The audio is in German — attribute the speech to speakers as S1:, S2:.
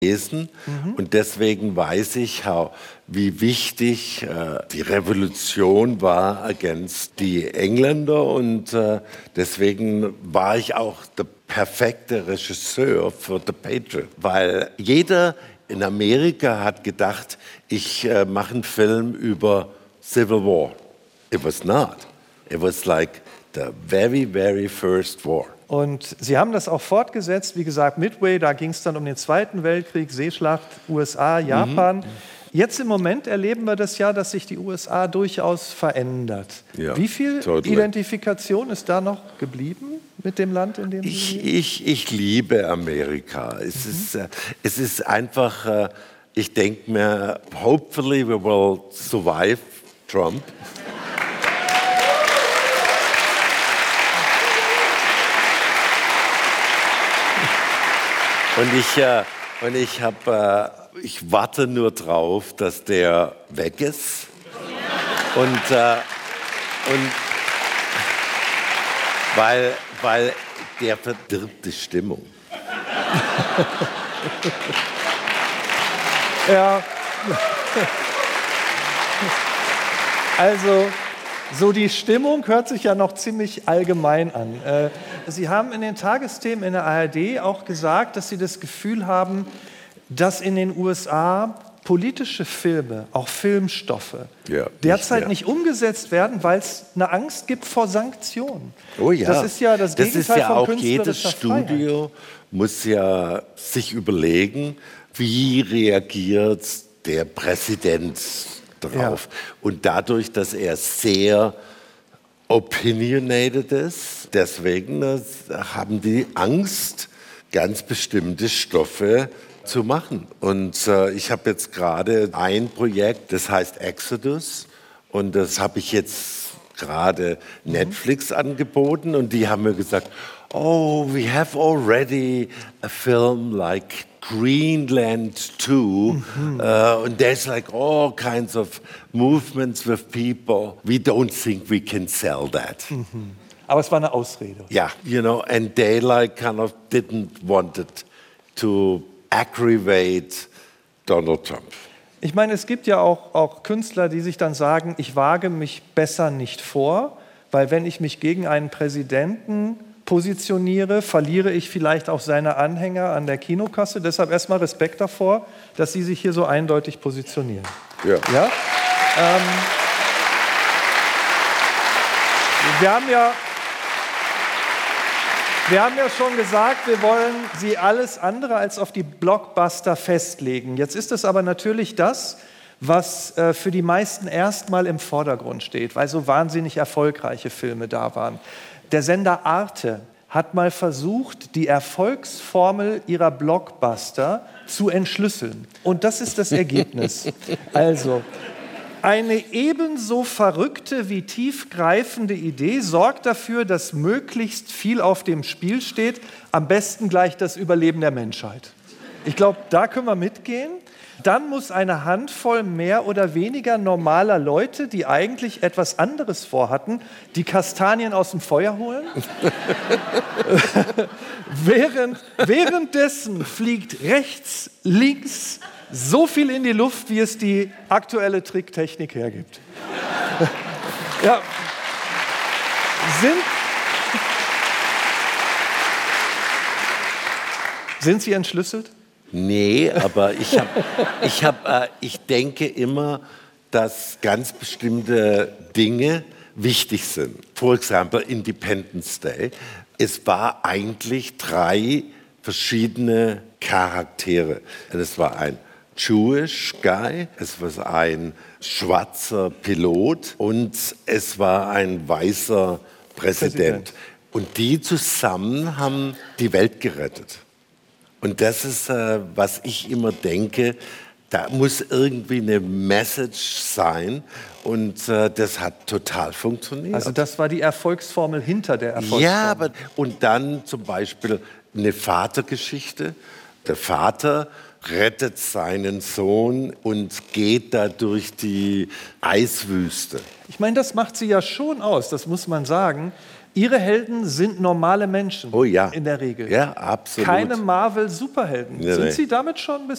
S1: gelesen. Und deswegen weiß ich, wie wichtig die Revolution war against die Engländer. Und deswegen war ich auch der perfekte Regisseur für The Patriot. Weil jeder in Amerika hat gedacht, ich mache einen Film über Civil War. It was not. It was like the very, very first war.
S2: Und Sie haben das auch fortgesetzt, wie gesagt, Midway, da ging es dann um den Zweiten Weltkrieg, Seeschlacht, USA, Japan. Jetzt im Moment erleben wir das ja, dass sich die USA durchaus verändert.
S1: Ja,
S2: wie viel Identifikation ist da noch geblieben mit dem Land, in dem Sie leben?
S1: Ich liebe Amerika. Es ist einfach, ich denke mir, hopefully we will survive Trump. Und ich warte nur drauf, dass der weg ist. Weil der verdirbt die Stimmung.
S2: Ja. Also, so die Stimmung hört sich ja noch ziemlich allgemein an. Sie haben in den Tagesthemen in der ARD auch gesagt, dass Sie das Gefühl haben, dass in den USA politische Filme, auch Filmstoffe, derzeit nicht umgesetzt werden, weil es eine Angst gibt vor Sanktionen.
S1: Oh ja,
S2: das ist ja das Gegenteil von
S1: auch
S2: künstlerischer
S1: jedes Studio
S2: Freiheit.
S1: muss ja sich überlegen, wie reagiert der Präsident drauf. Ja. Und dadurch, dass er sehr opinionated ist, deswegen haben die Angst, ganz bestimmte Stoffe zu machen. Und ich habe jetzt gerade ein Projekt, das heißt Exodus. Und das habe ich jetzt gerade Netflix angeboten. Und die haben mir gesagt, oh, we have already a film like Greenland 2, and there's like all kinds of movements with people. We don't think we can sell that.
S2: Aber es war eine Ausrede.
S1: Yeah, you know, and they like kind of didn't want it to aggravate Donald Trump.
S2: Ich meine, es gibt ja auch Künstler, die sich dann sagen, ich wage mich besser nicht vor, weil wenn ich mich gegen einen Präsidenten positioniere, verliere ich vielleicht auch seine Anhänger an der Kinokasse. Deshalb erstmal Respekt davor, dass Sie sich hier so eindeutig positionieren.
S1: Ja.
S2: Ja? Wir haben ja schon gesagt, wir wollen Sie alles andere als auf die Blockbuster festlegen. Jetzt ist es aber natürlich das, was für die meisten erstmal im Vordergrund steht, weil so wahnsinnig erfolgreiche Filme da waren. Der Sender Arte hat mal versucht, die Erfolgsformel ihrer Blockbuster zu entschlüsseln. Und das ist das Ergebnis. Also, eine ebenso verrückte wie tiefgreifende Idee sorgt dafür, dass möglichst viel auf dem Spiel steht, am besten gleich das Überleben der Menschheit. Ich glaube, da können wir mitgehen. Dann muss eine Handvoll mehr oder weniger normaler Leute, die eigentlich etwas anderes vorhatten, die Kastanien aus dem Feuer holen. Währenddessen fliegt rechts, links so viel in die Luft, wie es die aktuelle Tricktechnik hergibt. Ja. Sind Sie entschlüsselt?
S1: Nee, aber ich denke immer, dass ganz bestimmte Dinge wichtig sind. For example, Independence Day. Es war eigentlich 3 verschiedene Charaktere. Es war ein Jewish Guy, es war ein schwarzer Pilot und es war ein weißer Präsident. Und die zusammen haben die Welt gerettet. Und das ist, was ich immer denke, da muss irgendwie eine Message sein und das hat total funktioniert.
S2: Also das war die Erfolgsformel hinter der Erfolgsformel.
S1: Ja, aber und dann zum Beispiel eine Vatergeschichte. Der Vater rettet seinen Sohn und geht da durch die Eiswüste.
S2: Ich meine, das macht sie ja schon aus, das muss man sagen. Ihre Helden sind normale Menschen in der Regel.
S1: Ja, absolut.
S2: Keine Marvel-Superhelden. Sind Sie damit schon ein bisschen